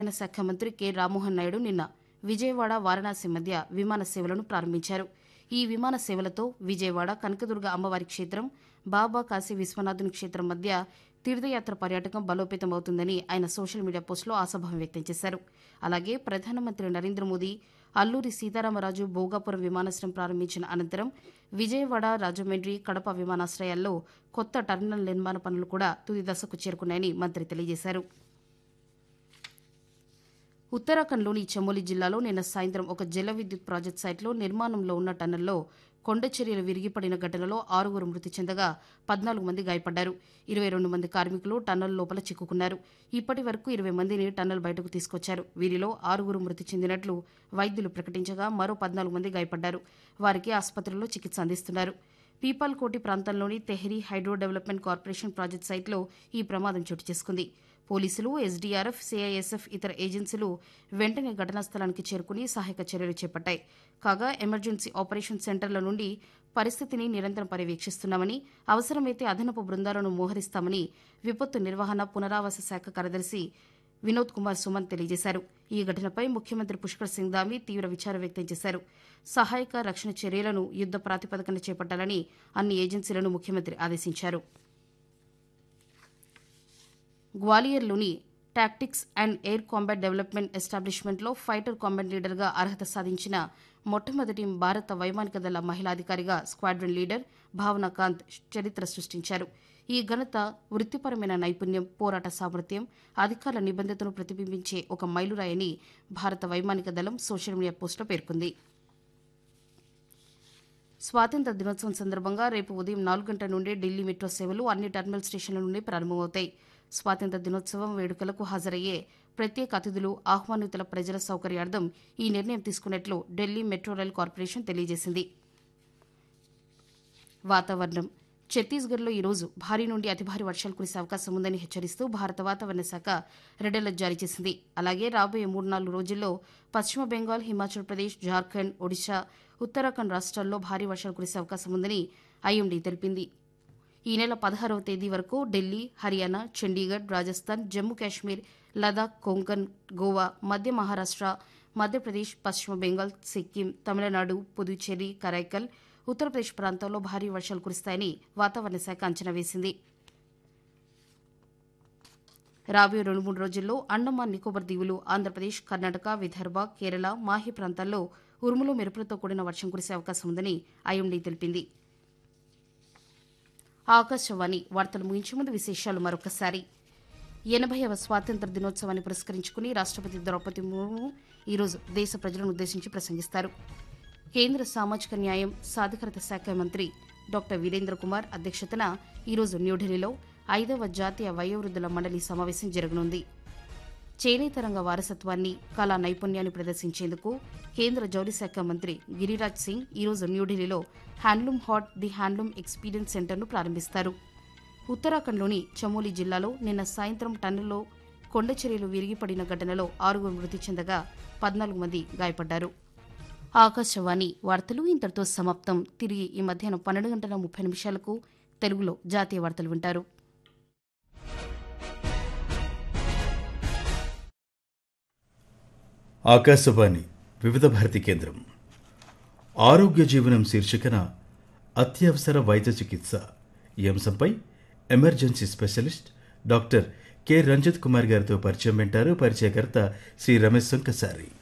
శాఖ మంత్రి కె రామ్మోహన్ నాయుడు నిన్న విజయవాడ వారణాసి మధ్య విమాన సేవలను ప్రారంభించారు. ఈ విమాన సేవలతో విజయవాడ కనకదుర్గ అమ్మవారి క్షేత్రం, బాబా కాశీ విశ్వనాథుని క్షేత్రం మధ్య తీర్థయాత్ర పర్యాటకం బలోపేతమవుతుందని ఆయన సోషల్ మీడియా పోస్టులో ఆశాభావం వ్యక్తం చేశారు. అలాగే ప్రధానమంత్రి నరేంద్ర మోదీ అల్లూరి సీతారామరాజు భోగాపురం విమానాశ్రయం ప్రారంభించిన అనంతరం విజయవాడ, రాజమండ్రి, కడప విమానాశ్రయాల్లో కొత్త టెర్మినల్ నిర్మాణ పనులు కూడా తుది దశకు చేరుకున్నాయని మంత్రి తెలియజేశారు. ఉత్తరాఖండ్లోని చమోలి జిల్లాలో నిన్న సాయంత్రం ఒక జల విద్యుత్ ప్రాజెక్టు సైట్లో నిర్మాణంలో ఉన్న టన్నెల్లో కొండ చర్యలు విరిగిపడిన ఘటనలో 6 మృతి చెందగా 14 మంది గాయపడ్డారు. 22 మంది కార్మికులు టన్నెల్ లోపల చిక్కుకున్నారు. ఇప్పటి వరకు 20 మందిని టన్నెల్ బయటకు తీసుకొచ్చారు. వీరిలో 6 మృతి చెందినట్లు వైద్యులు ప్రకటించగా మరో 14 మంది గాయపడ్డారు. వారికి ఆసుపత్రుల్లో చికిత్స అందిస్తున్నారు. పీపాల్కోటి ప్రాంతంలోని Tehri hydro development corporation project సైట్లో ఈ ప్రమాదం చోటు చేసుకుంది. పోలీసులు, ఎస్డీఆర్ఎఫ్, సీఐఎస్ఎఫ్ ఇతర ఏజెన్సీలు వెంటనే ఘటనా స్థలానికి చేరుకుని సహాయక చర్యలు చేపట్టాయి. కాగా ఎమర్జెన్సీ ఆపరేషన్ సెంటర్ల నుండి పరిస్థితిని నిరంతరం పర్యవేక్షిస్తున్నామని, అవసరమైతే అదనపు బృందాలను మోహరిస్తామని విపత్తు నిర్వహణ, పునరావాస శాఖ కార్యదర్శి వినోద్ కుమార్ సుమన్ తెలియజేశారు. ఈ ఘటనపై ముఖ్యమంత్రి పుష్కర్ సింగ్ ధామీ తీవ్ర విచారం వ్యక్తం చేశారు. సహాయక, రక్షణ చర్యలను యుద్ద ప్రాతిపదికన చేపట్టాలని అన్ని ఏజెన్సీలను ముఖ్యమంత్రి ఆదేశించారు. గ్వాలియర్లోని tactics and air combat development ఎస్టాబ్లిష్మెంట్లో fighter combat లీడర్గా అర్హత సాధించిన మొట్టమొదటి భారత వైమానిక దళ మహిళా అధికారిగా స్క్వాడ్రన్ లీడర్ భావనా కాంత్ చరిత్ర సృష్టించారు. ఈ ఘనత వృత్తిపరమైన నైపుణ్యం, పోరాట సామర్థ్యం, అధికారుల నిబద్ధతను ప్రతిబింబించే ఒక మైలురాయని భారత వైమానిక దళం సోషల్ మీడియా పోస్టులో పేర్కొంది. స్వాతంత్ర్య దినోత్సవం సందర్భంగా రేపు ఉదయం 4 గంటల నుండి ఢిల్లీ మెట్రో సేవలు అన్ని టెర్మినల్ స్టేషన్ల నుండి ప్రారంభమవుతాయి. స్వాతంత్ర్య దినోత్సవం వేడుకలకు హాజరయ్యే ప్రత్యేక అతిథులు, ఆహ్వానితుల ప్రజల సౌకర్యార్థం ఈ నిర్ణయం తీసుకున్నట్లు ఢిల్లీ మెట్రో రైల్ కార్పొరేషన్ తెలియజేసింది. వాతావరణం. ఛత్తీస్గఢ్లో ఈరోజు భారీ నుండి అతి భారీ వర్షాలు కురిసే అవకాశం ఉందని హెచ్చరిస్తూ భారత వాతావరణ శాఖ రెడ్ అలర్ట్ జారీ చేసింది. అలాగే రాబోయే 3-4 రోజుల్లో పశ్చిమ బెంగాల్, హిమాచల్ ప్రదేశ్, జార్ఖండ్, ఒడిశా, ఉత్తరాఖండ్ రాష్ట్రాల్లో భారీ వర్షాలు కురిసే అవకాశం ఉందని ఐఎండీ తెలిపింది. ఈ నెల 16వ తేదీ వరకు ఢిల్లీ, హర్యానా, చండీగఢ్, రాజస్థాన్, జమ్మూ కాశ్మీర్, లదాఖ్, కొంకన్, గోవా, మధ్య మహారాష్ట్ర, మధ్యప్రదేశ్, పశ్చిమ బెంగాల్, సిక్కిం, తమిళనాడు, పుదుచ్చేరి, కరైకల్, ఉత్తరప్రదేశ్ ప్రాంతాల్లో భారీ వర్షాలు కురుస్తాయని వాతావరణ శాఖ అంచనా వేసింది. రాబోయే 2-3 రోజుల్లో అండమాన్ నికోబార్ దీవులు, ఆంధ్రప్రదేశ్, కర్ణాటక, విదర్భ, కేరళ, మాహి ప్రాంతాల్లో ఉరుములు, మెరుపులతో కూడిన వర్షం కురిసే అవకాశం ఉందని ఐఎండీ తెలిపింది. ఆకాశవాణి వార్తలు ముగించే ముందు విశేషాలు మరొకసారి. 80వ స్వాతంత్ర్య దినోత్సవాన్ని పురస్కరించుకుని రాష్ట్రపతి ద్రౌపది ముర్ము ఈరోజు దేశ ప్రజలను ఉద్దేశించి ప్రసంగిస్తారు. కేంద్ర సామాజిక న్యాయం, సాధికారత శాఖ మంత్రి డాక్టర్ వీరేంద్ర కుమార్ అధ్యక్షతన ఈరోజు న్యూఢిల్లీలో 5వ జాతీయ వయోవృద్ధుల మండలి సమావేశం జరగనుంది. చేనేత రంగ వారసత్వాన్ని, కళా నైపుణ్యాన్ని ప్రదర్శించేందుకు కేంద్ర జౌళి శాఖ మంత్రి గిరిరాజ్ సింగ్ ఈరోజు న్యూఢిల్లీలో handloom hot the handloom experience సెంటర్ను ప్రారంభిస్తారు. ఉత్తరాఖండ్లోని చమోలి జిల్లాలో నిన్న సాయంత్రం టన్నెల్లో కొండ చర్యలు విరిగిపడిన ఘటనలో 6 మృతి చెందగా 14 మంది గాయపడ్డారు. ఆకాశవాణి వార్తలు ఇంతటితో సమాప్తం. తిరిగి ఈ మధ్యాహ్నం 12:30 తెలుగులో జాతీయ వార్తలు వింటారు. ఆకాశవాణి వివిధ భారతి కేంద్రం. ఆరోగ్య జీవనం శీర్షికన అత్యవసర వైద్య చికిత్స ఈ అంశంపై emergency specialist doctor K Ranjith Kumar గారితో పరిచయం వింటారు. పరిచయకర్త శ్రీ రమేష్ సుంకసారి.